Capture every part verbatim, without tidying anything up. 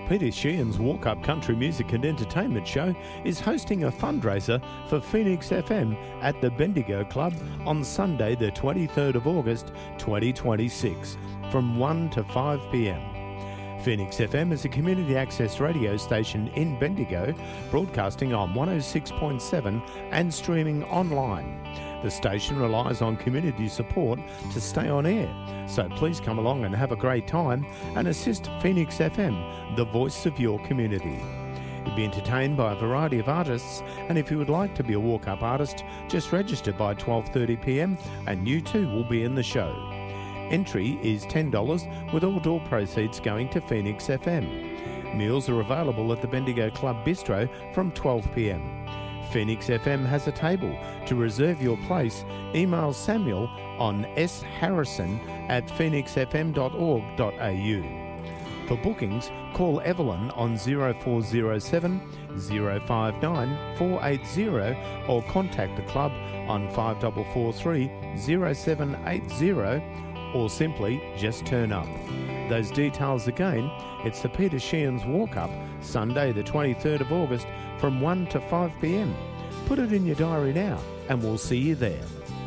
Peter Sheehan's Walk Up Country Music and Entertainment Show is hosting a fundraiser for Phoenix F M at the Bendigo Club on Sunday the twenty-third of August twenty twenty-six from one to five p m. Phoenix F M is a community access radio station in Bendigo, broadcasting on one oh six point seven and streaming online. The station relies on community support to stay on air, so please come along and have a great time and assist Phoenix F M, the voice of your community. You'll be entertained by a variety of artists, and if you would like to be a walk-up artist, just register by twelve thirty p m and you too will be in the show. Entry is ten dollars with all door proceeds going to Phoenix F M. Meals are available at the Bendigo Club Bistro from twelve p m. Phoenix F M has a table. To reserve your place, email Samuel on sharrison at phoenix f m dot org dot a u. For bookings, call Evelyn on zero four zero seven, zero five nine, four eight zero or contact the club on five four four three, zero seven eight zero or simply just turn up. Those details again, it's the Peter Sheehan's Walk Up, Sunday the twenty-third of August from one to five p m. Put it in your diary now and we'll see you there.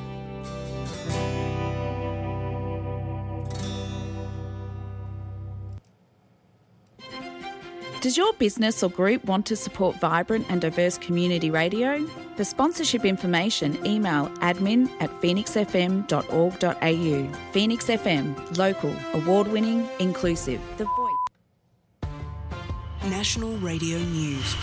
Does your business or group want to support vibrant and diverse community radio? For sponsorship information, email admin at phoenix f m dot org dot a u. Phoenix F M, local, award-winning, inclusive. The voice. National Radio News.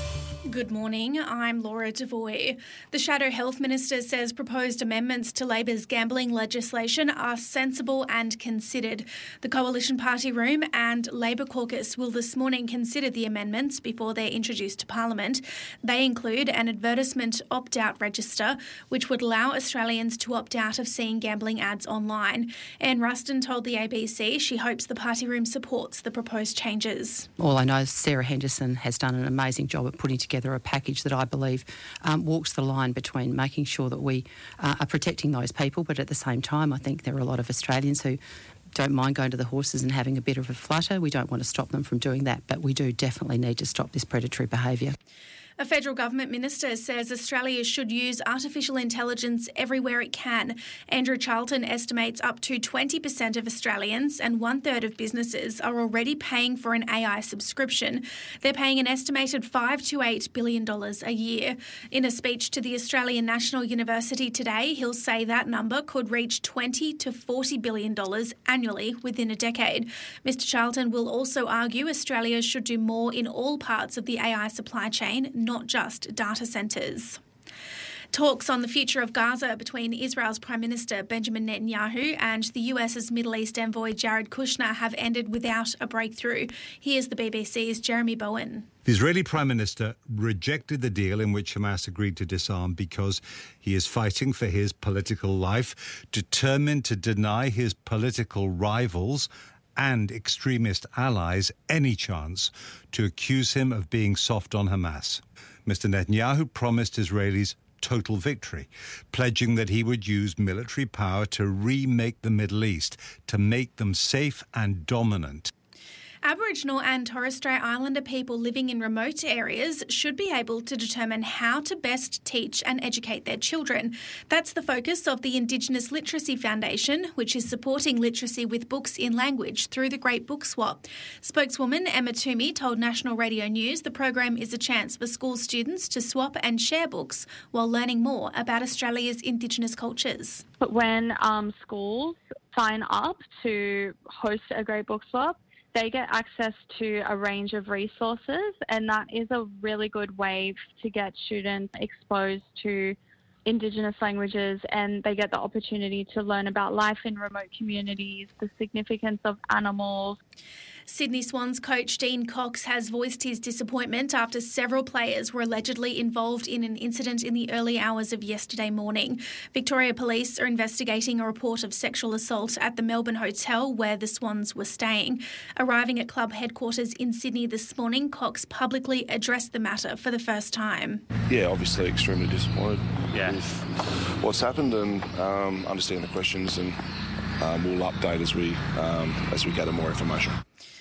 Good morning, I'm Laura Devoy. The Shadow Health Minister says proposed amendments to Labor's gambling legislation are sensible and considered. The Coalition Party Room and Labor Caucus will this morning consider the amendments before they're introduced to Parliament. They include an advertisement opt-out register, which would allow Australians to opt out of seeing gambling ads online. Anne Ruston told the A B C she hopes the Party Room supports the proposed changes. All I know is Sarah Henderson has done an amazing job at putting together a package that I believe um, walks the line between making sure that we uh, are protecting those people, but at the same time I think there are a lot of Australians who don't mind going to the horses and having a bit of a flutter. We don't want to stop them from doing that, but we do definitely need to stop this predatory behaviour. A federal government minister says Australia should use artificial intelligence everywhere it can. Andrew Charlton estimates up to twenty percent of Australians and one-third of businesses are already paying for an A I subscription. They're paying an estimated five to eight billion dollars a year. In a speech to the Australian National University today, he'll say that number could reach twenty to forty billion dollars annually within a decade. Mister Charlton will also argue Australia should do more in all parts of the A I supply chain, not just data centres. Talks on the future of Gaza between Israel's Prime Minister Benjamin Netanyahu and the U S's Middle East envoy Jared Kushner have ended without a breakthrough. Here's the B B C's Jeremy Bowen. The Israeli Prime Minister rejected the deal in which Hamas agreed to disarm because he is fighting for his political life, determined to deny his political rivals and extremist allies any chance to accuse him of being soft on Hamas. Mister Netanyahu promised Israelis total victory, pledging that he would use military power to remake the Middle East, to make them safe and dominant. Aboriginal and Torres Strait Islander people living in remote areas should be able to determine how to best teach and educate their children. That's the focus of the Indigenous Literacy Foundation, which is supporting literacy with books in language through the Great Book Swap. Spokeswoman Emma Toomey told National Radio News the program is a chance for school students to swap and share books while learning more about Australia's Indigenous cultures. But when um, schools sign up to host a Great Book Swap, they get access to a range of resources, and that is a really good way to get students exposed to Indigenous languages, and they get the opportunity to learn about life in remote communities, the significance of animals. Sydney Swans coach Dean Cox has voiced his disappointment after several players were allegedly involved in an incident in the early hours of yesterday morning. Victoria Police are investigating a report of sexual assault at the Melbourne hotel where the Swans were staying. Arriving at club headquarters in Sydney this morning, Cox publicly addressed the matter for the first time. Yeah, obviously extremely disappointed yeah. with what's happened, and um, understand the questions, and um, we'll update as we um, as we gather more information.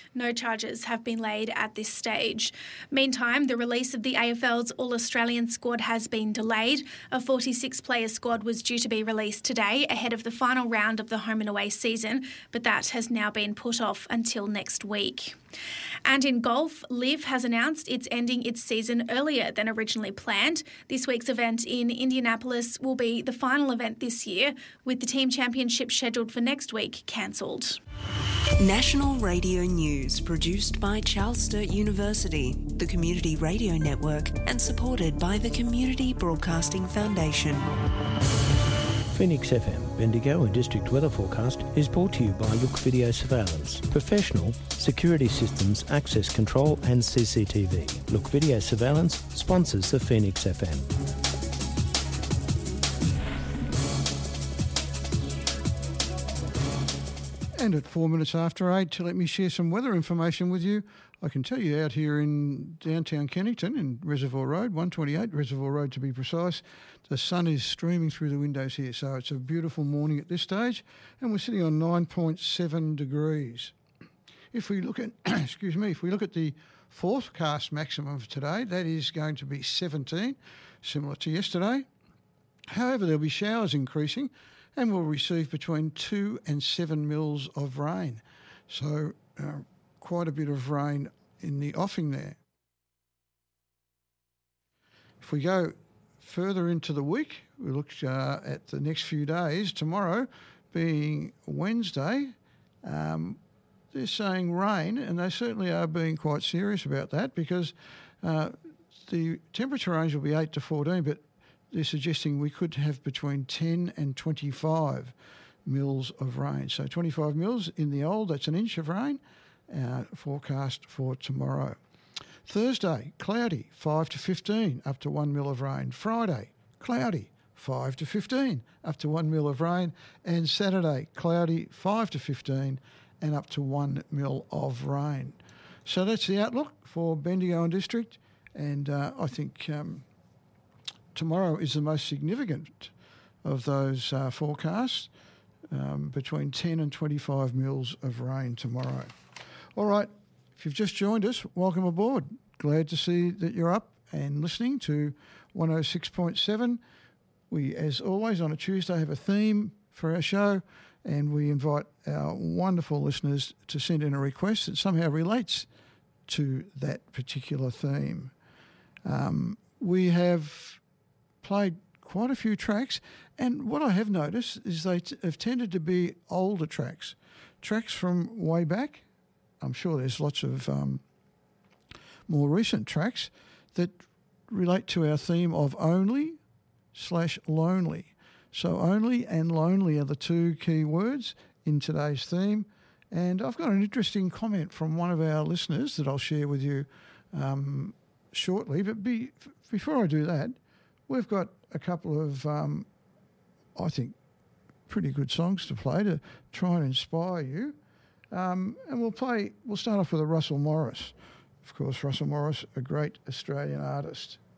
No charges have been laid at this stage. Meantime, the release of the A F L's All-Australian squad has been delayed. A forty-six player squad was due to be released today ahead of the final round of the home and away season, but that has now been put off until next week. And in golf, LIV has announced it's ending its season earlier than originally planned. This week's event in Indianapolis will be the final event this year, with the team championship scheduled for next week cancelled. National Radio News, produced by Charles Sturt University, the Community Radio Network, and supported by the Community Broadcasting Foundation. Phoenix F M Bendigo and District Weather Forecast is brought to you by Look Video Surveillance, professional security systems, access control and C C T V. Look Video Surveillance sponsors the Phoenix F M. And at four minutes after eight, to let me share some weather information with you. I can tell you out here in downtown Kennington, in Reservoir Road, one twenty-eight Reservoir Road to be precise, the sun is streaming through the windows here. So it's a beautiful morning at this stage, and we're sitting on nine point seven degrees. If we look at, excuse me, if we look at the forecast maximum of today, that is going to be seventeen, similar to yesterday. However, there'll be showers increasing, and we'll receive between two and seven mils of rain. So uh, quite a bit of rain in the offing there. If we go further into the week, we look uh, at the next few days. Tomorrow being Wednesday, um, they're saying rain, and they certainly are being quite serious about that, because uh, the temperature range will be eight to fourteen, but they're suggesting we could have between ten and twenty-five mils of rain. So twenty-five mils in the old, that's an inch of rain, uh, forecast for tomorrow. Thursday, cloudy, five to fifteen, up to one mil of rain. Friday, cloudy, five to fifteen, up to one mil of rain. And Saturday, cloudy, five to fifteen, and up to one mil of rain. So that's the outlook for Bendigo and District, and uh, I think Um, tomorrow is the most significant of those uh, forecasts, um, between ten and twenty-five mils of rain tomorrow. All right, if you've just joined us, welcome aboard. Glad to see that you're up and listening to one oh six point seven. We, as always, on a Tuesday have a theme for our show, and we invite our wonderful listeners to send in a request that somehow relates to that particular theme. Um, we have played quite a few tracks, and what I have noticed is they t- have tended to be older tracks, tracks from way back. I'm sure there's lots of um, more recent tracks that relate to our theme of only slash lonely. So only and lonely are the two key words in today's theme, and I've got an interesting comment from one of our listeners that I'll share with you um, shortly. But be, f- before I do that, we've got a couple of, um, I think, pretty good songs to play to try and inspire you. Um, and we'll play, we'll start off with a Russell Morris. Of course, Russell Morris, a great Australian artist.